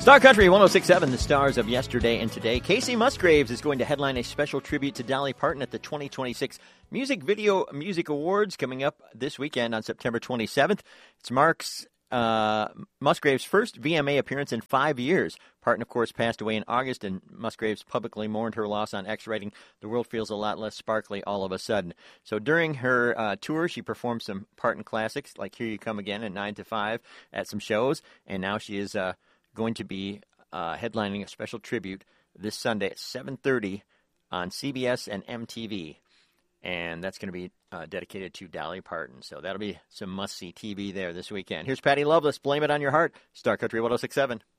Star Country 106.7, the stars of yesterday and today. Casey Musgraves is going to headline a special tribute to Dolly Parton at the 2026 Music Video Music Awards coming up this weekend on September 27th. It's Musgraves' first VMA appearance in 5 years. Parton, of course, passed away in August, and Musgraves publicly mourned her loss on X, writing, "The world feels a lot less sparkly all of a sudden." So during her tour, she performed some Parton classics, like Here You Come Again and 9 to 5 at some shows, and now she is going to be headlining a special tribute this Sunday at 7:30 on CBS and MTV. And that's going to be dedicated to Dolly Parton. So that'll be some must-see TV there this weekend. Here's Patty Loveless, Blame It on Your Heart, Star Country 106.7.